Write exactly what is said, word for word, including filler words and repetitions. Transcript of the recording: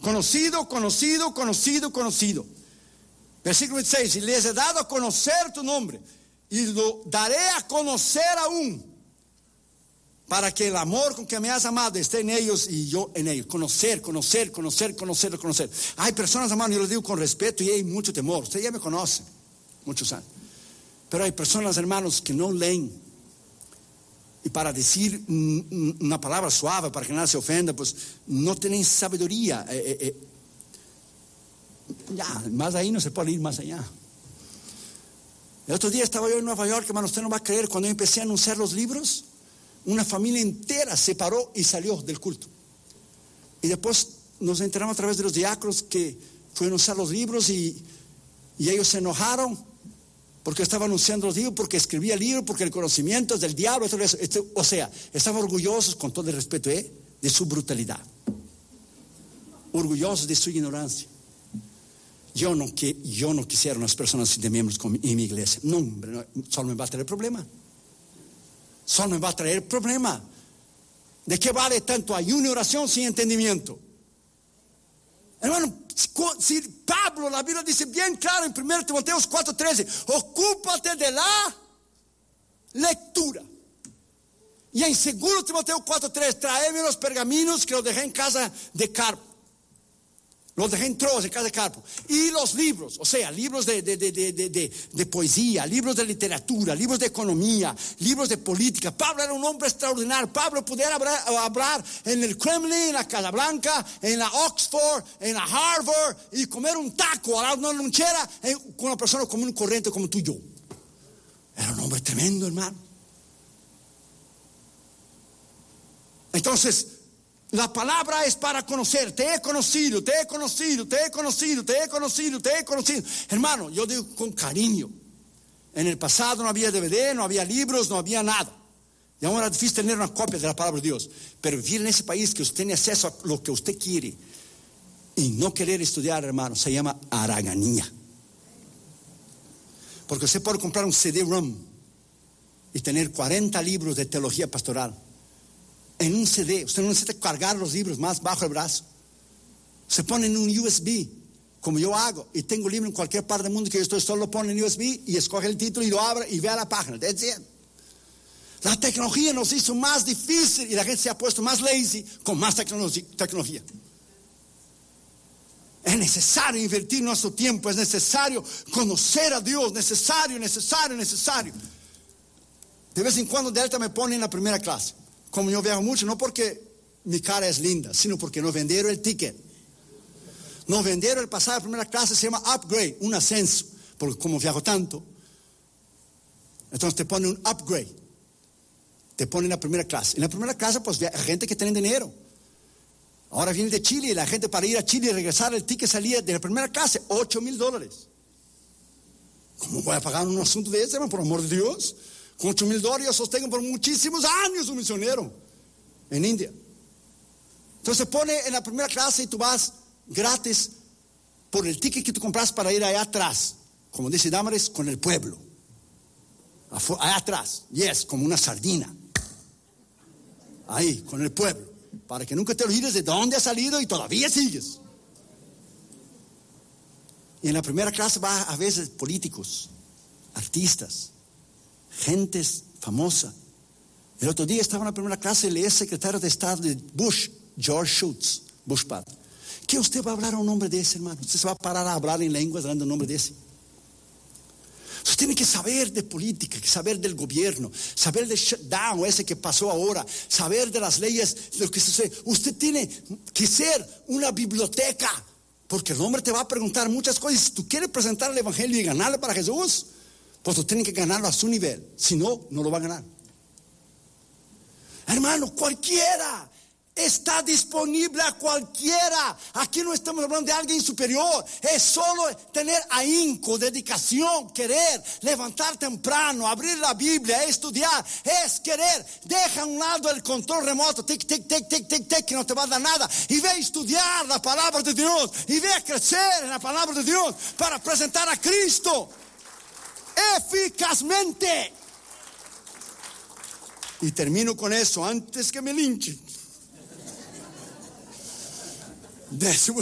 Conocido, conocido, conocido, conocido. Versículo veintiséis, y les he dado a conocer tu nombre, y lo daré a conocer aún, para que el amor con que me has amado esté en ellos y yo en ellos. Conocer, conocer, conocer, conocer, conocer. Hay personas, hermano, yo les digo con respeto y hay mucho temor. Usted ya me conoce, muchos años. Pero hay personas, hermanos, que no leen. Y para decir una palabra suave, para que nada se ofenda, pues no tienen sabiduría. Eh, eh, eh. Ya, más ahí no se puede ir más allá. El otro día estaba yo en Nueva York, hermano, usted no va a creer, cuando yo empecé a anunciar los libros, una familia entera se paró y salió del culto. Y después nos enteramos a través de los diáconos que fue a anunciar los libros y, y ellos se enojaron porque estaba anunciando los libros, porque escribía libros, porque el conocimiento es del diablo. Esto, esto, o sea, estaban orgullosos, con todo el respeto, ¿eh? de su brutalidad, orgullosos de su ignorancia. Yo no, que, yo no quisiera unas personas de miembros en mi iglesia. No, hombre, no, solo me va a traer problema. Solo me va a traer problema. ¿De qué vale tanto ayuno y oración sin entendimiento? Hermano, si Pablo, la Biblia dice bien claro en primero Timoteo cuatro trece, ocúpate de la lectura. Y en segundo Timoteo cuatro tres, tráeme los pergaminos que los dejé en casa de Carpo. Los dejé en Troas, en casa de Carpo. Y los libros, o sea, libros de, de, de, de, de, de, de poesía, libros de literatura, libros de economía, libros de política. Pablo era un hombre extraordinario. Pablo pudiera hablar, hablar en el Kremlin, en la Casa Blanca, en la Oxford, en la Harvard, y comer un taco a una lonchera con una persona común y corriente como tú y yo. Era un hombre tremendo, hermano. Entonces, la palabra es para conocer. Te he conocido, te he conocido, te he conocido, te he conocido, te he conocido. Hermano, yo digo con cariño. En el pasado no había D V D, no había libros, no había nada. Y ahora es difícil tener una copia de la palabra de Dios. Pero vivir en ese país que usted tiene acceso a lo que usted quiere y no querer estudiar, hermano, se llama haraganía. Porque usted puede comprar un C D ROM y tener cuarenta libros de teología pastoral. En un C D, usted no necesita cargar los libros más bajo el brazo. Se pone en un U S B, como yo hago, y tengo libro en cualquier parte del mundo que yo estoy, solo lo pone en U S B y escoge el título y lo abre y vea la página. That's it. La tecnología nos hizo más difícil y la gente se ha puesto más lazy con más tecnología. Es necesario invertir nuestro tiempo, es necesario conocer a Dios, necesario, necesario, necesario. De vez en cuando Delta me pone en la primera clase. Como yo viajo mucho, no porque mi cara es linda, sino porque nos vendieron el ticket. Nos vendieron el pasaje de primera clase, se llama upgrade, un ascenso. Porque como viajo tanto, entonces te ponen un upgrade. Te ponen en la primera clase. En la primera clase, pues, hay gente que tiene dinero. Ahora viene de Chile y la gente para ir a Chile y regresar, el ticket salía de la primera clase, ocho mil dólares. ¿Cómo voy a pagar un asunto de ese, hermano, por amor de Dios? Con ocho mil dólares yo sostengo por muchísimos años un misionero en India. Entonces se pone en la primera clase y tú vas gratis por el ticket que tú compras para ir allá atrás. Como dice Damaris, con el pueblo. Allá atrás, yes, como una sardina. Ahí, con el pueblo. Para que nunca te olvides de dónde has salido y todavía sigues. Y en la primera clase va a veces políticos, artistas, gentes famosa. El otro día estaba en la primera clase el ex secretario de Estado de Bush, George Shultz, Bush padre. ¿Qué usted va a hablar a un hombre de ese, hermano? Usted se va a parar a hablar en lenguas hablando a un hombre de ese. Usted tiene que saber de política, saber del gobierno, saber del shutdown ese que pasó ahora, saber de las leyes, lo que sucede. Usted tiene que ser una biblioteca, porque el hombre te va a preguntar muchas cosas. Si tú quieres presentar el evangelio y ganarle para Jesús, pues tú tienes que ganarlo a su nivel. Si no, no lo va a ganar. Hermano, cualquiera está disponible a cualquiera. Aquí no estamos hablando de alguien superior. Es solo tener ahínco, dedicación, querer, levantar temprano, abrir la Biblia, estudiar. Es querer. Deja a un lado el control remoto, tic, tic, tic, tic, tic, tic, que no te va a dar nada. Y ve a estudiar la palabra de Dios. Y ve a crecer en la palabra de Dios para presentar a Cristo eficazmente. Y termino con eso antes que me linchen. Décimo